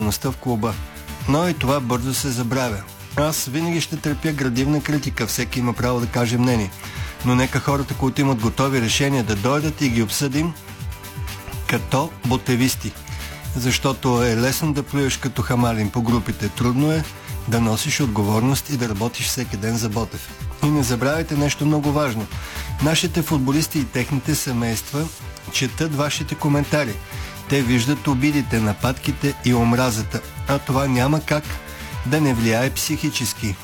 реалността в клуба. Но и това бързо се забравя. Аз винаги ще търпя градивна критика, всеки има право да каже мнение. Но нека хората, които имат готови решения, да дойдат и ги обсъдим като ботевисти. Защото е лесно да плюеш като хамалин по групите. Трудно е да носиш отговорност и да работиш всеки ден за Ботев. И не забравяйте нещо много важно. Нашите футболисти и техните семейства четат вашите коментари. Те виждат обидите, нападките и омразата. А това няма как да не влияе психически.